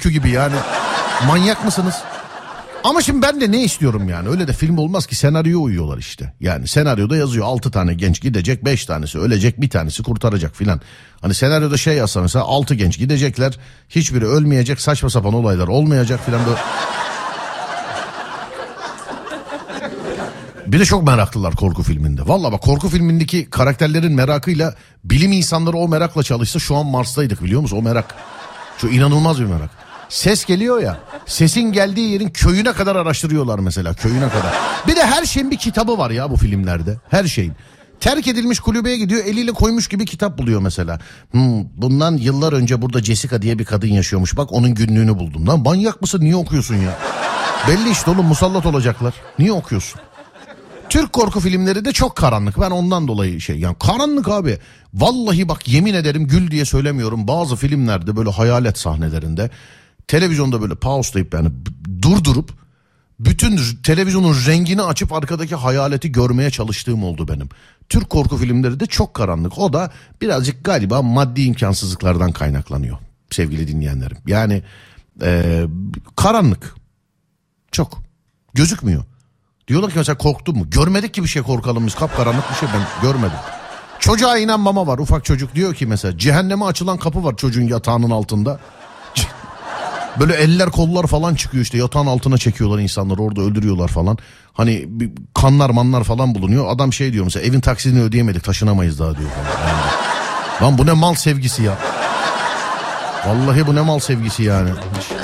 öykü gibi yani. Manyak mısınız? Ama şimdi ben de ne istiyorum yani? Öyle de film olmaz ki, senaryoya uyuyorlar işte. Yani senaryoda yazıyor 6 tane genç gidecek, 5 tanesi ölecek, bir tanesi kurtaracak filan. Hani senaryoda şey yazsa mesela 6 genç gidecekler, hiçbiri ölmeyecek, saçma sapan olaylar olmayacak filan böyle. Bir de çok meraklılar korku filminde. Vallahi bak, korku filmindeki karakterlerin merakıyla bilim insanları o merakla çalışsa şu an Mars'taydık, biliyor musun? O merak. Şu inanılmaz bir merak. Ses geliyor ya. Sesin geldiği yerin köyüne kadar araştırıyorlar mesela, köyüne kadar. Bir de her şeyin bir kitabı var ya bu filmlerde. Her şeyin. Terk edilmiş kulübeye gidiyor, eliyle koymuş gibi kitap buluyor mesela. Bundan yıllar önce burada Jessica diye bir kadın yaşıyormuş. Bak onun günlüğünü buldum. Lan manyak mısın? Niye okuyorsun ya? Belli işte oğlum, musallat olacaklar. Niye okuyorsun? Türk korku filmleri de çok karanlık. Ben ondan dolayı yani karanlık abi. Vallahi bak, yemin ederim, gül diye söylemiyorum. Bazı filmlerde böyle hayalet sahnelerinde televizyonda böyle pauselayıp yani durdurup bütün televizyonun rengini açıp arkadaki hayaleti görmeye çalıştığım oldu benim. Türk korku filmleri de çok karanlık. O da birazcık galiba maddi imkansızlıklardan kaynaklanıyor sevgili dinleyenlerim. Yani karanlık. Çok. Gözükmüyor. Diyorlar ki mesela korktun mu? Görmedik ki bir şey korkalım biz. Kapkaranlık bir şey ben görmedim. Çocuğa inen mama var. Ufak çocuk diyor ki mesela cehenneme açılan kapı var çocuğun yatağının altında. Böyle eller kollar falan çıkıyor işte, yatağın altına çekiyorlar insanları, orada öldürüyorlar falan. Hani kanlar manlar falan bulunuyor. Adam şey diyor mesela, evin taksidini ödeyemedik, taşınamayız daha diyor falan. Yani. Lan bu ne mal sevgisi ya. Vallahi bu ne mal sevgisi yani.